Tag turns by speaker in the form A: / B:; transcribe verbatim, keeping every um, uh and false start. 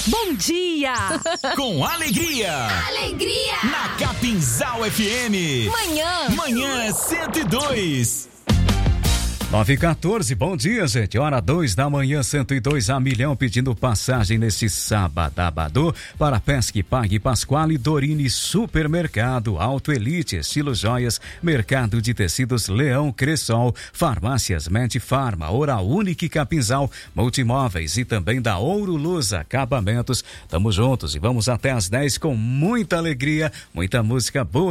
A: Bom dia!
B: Com alegria!
C: Alegria!
B: Na Capinzal F M.
C: Manhã!
B: Manhã cento e dois.
D: nove e quatorze, bom dia, gente. Hora dois da manhã, cento e dois a milhão, pedindo passagem nesse sábado para Pesque, Pague, Pasquale, Dorini, Supermercado, Auto Elite, Estilo Joias, Mercado de Tecidos, Leão, Cressol, Farmácias, Med Farma, Oral Unique, Capinzal, Multimóveis e também da Ouro Luz Acabamentos. Tamo juntos e vamos até às dez com muita alegria, muita música boa.